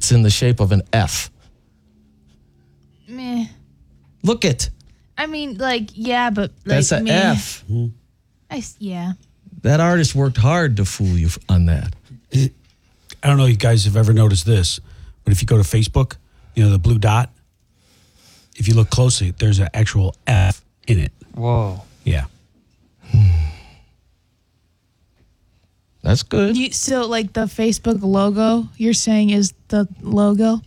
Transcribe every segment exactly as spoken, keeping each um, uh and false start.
It's in the shape of an F. Meh. Look it. I mean, like, yeah, but like, That's an meh. F. I s yeah. That artist worked hard to fool you on that. I don't know if you guys have ever noticed this, but if you go to Facebook, you know, the blue dot, if you look closely, there's an actual F in it. Whoa. Yeah. That's good. You, so, like, the Facebook logo, you're saying is the logo?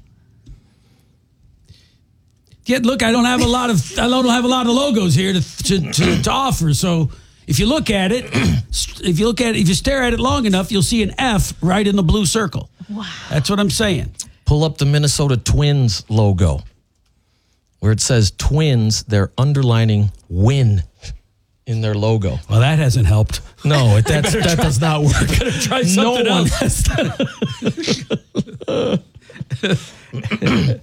Yeah, look, I don't have a lot of I don't have a lot of logos here to to, to, to offer. So if you look at it, if you look at it, if you stare at it long enough, you'll see an F right in the blue circle. Wow. That's what I'm saying. Pull up the Minnesota Twins logo. Where it says Twins, they're underlining win in their logo. Well, that hasn't helped. No, it, that's, that does not work. Gotta try something no one else. has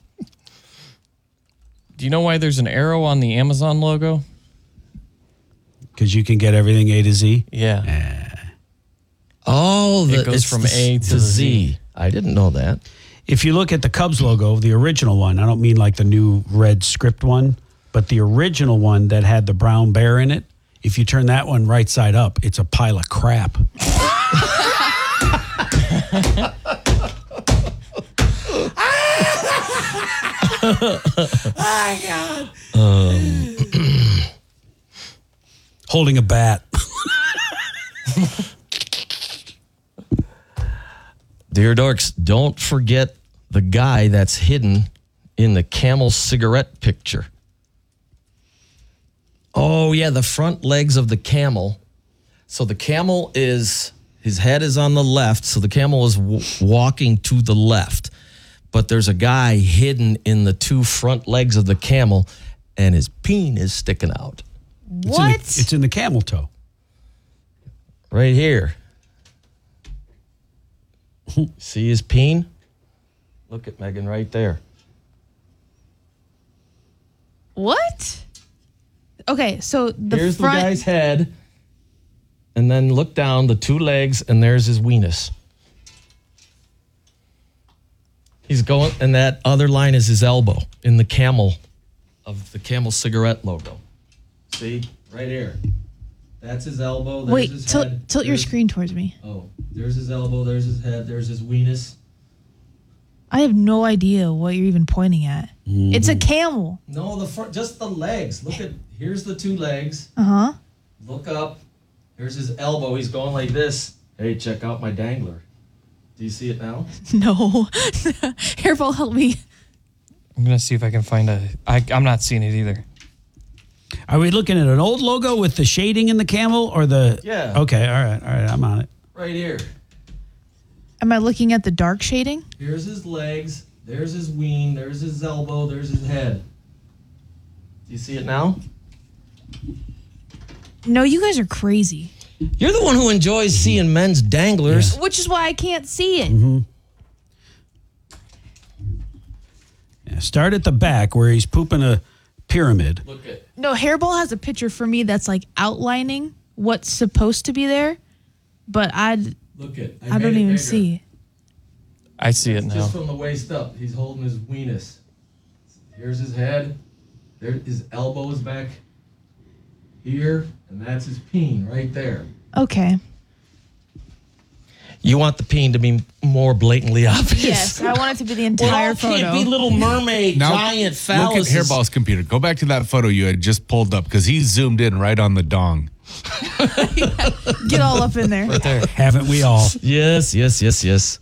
Do you know why there's an arrow on the Amazon logo? Because you can get everything A to Z. Yeah. Oh, the, It goes it's from the, A to to Z. Z. I didn't know that. If you look at the Cubs logo, the original one, I don't mean like the new red script one, but the original one that had the brown bear in it, if you turn that one right side up, it's a pile of crap. Oh, God. Um, holding a bat. Dear Dorks, don't forget the guy that's hidden in the Camel cigarette picture. Oh, yeah, the front legs of the camel. So the camel is, his head is on the left, so the camel is w- walking to the left. But there's a guy hidden in the two front legs of the camel, and his peen is sticking out. It's in the, it's in the camel toe. Right here. See his peen? Look at Megan right there. What? Okay, so the Here's front. the guy's head. And then look down, the two legs, and there's his weenus. He's going, and that other line is his elbow in the camel of the Camel cigarette logo. See? Right here. That's his elbow. There's Wait, his tilt, head. tilt your There's- screen towards me. Oh, there's his elbow, there's his head, there's his weenus. I have no idea what you're even pointing at. It's a camel. No, the front, just the legs. Look at, here's the two legs. Uh huh. Look up. Here's his elbow. He's going like this. Hey, check out my dangler. Do you see it now? No. Hairball, help me. I'm going to see if I can find a... I, I'm not seeing it either. Are we looking at an old logo with the shading in the camel or the... Yeah. Okay, all right, all right, I'm on it. Right here. Am I looking at the dark shading? Here's his legs. There's his ween. There's his elbow. There's his head. Do you see it now? No, you guys are crazy. You're the one who enjoys seeing men's danglers. Yeah. Which is why I can't see it. Mm-hmm. Yeah, start at the back where he's pooping a pyramid. Look at. No, Hairball has a picture for me that's like outlining what's supposed to be there, but I'd, Look at. I, I don't even see it. I see it now. Just from the waist up. He's holding his weenus. Here's his head. There, his elbow is back here, and that's his peen right there. Okay. You want the peen to be more blatantly obvious. Yes, I want it to be the entire well, photo. Can't be Little Mermaid, Now, giant phallus. Look at Hairball's computer. Go back to that photo you had just pulled up because he zoomed in right on the dong. Get all up in there. Right there. Haven't we all? Yes, yes, yes, yes.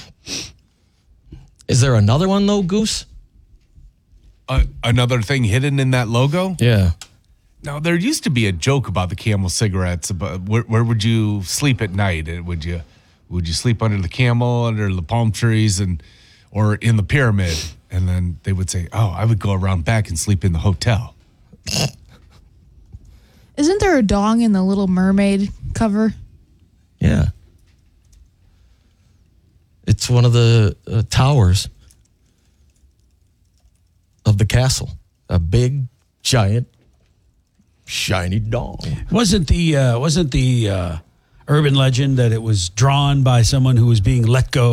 Is there another one though, Goose? Uh, another thing hidden in that logo? Yeah. Now, there used to be a joke about the Camel cigarettes. About where, where would you sleep at night? Uh, Would you would you sleep under the camel, under the palm trees, and or in the pyramid? And then they would say, "Oh, I would go around back and sleep in the hotel." Isn't there a dong in the Little Mermaid cover? Yeah. It's one of the uh, towers of the castle. A big, giant, shiny dong. Wasn't the uh, wasn't the uh, urban legend that it was drawn by someone who was being let go